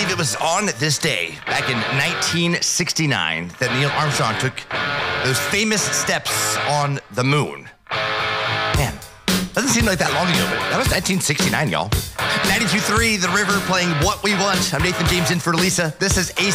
believe it was on this day, back in 1969, that Neil Armstrong took those famous steps on the moon. Man, doesn't seem like that long ago, but that was 1969, y'all. 92.3, The River, playing What We Want. I'm Nathan James in for Lisa. This is Ace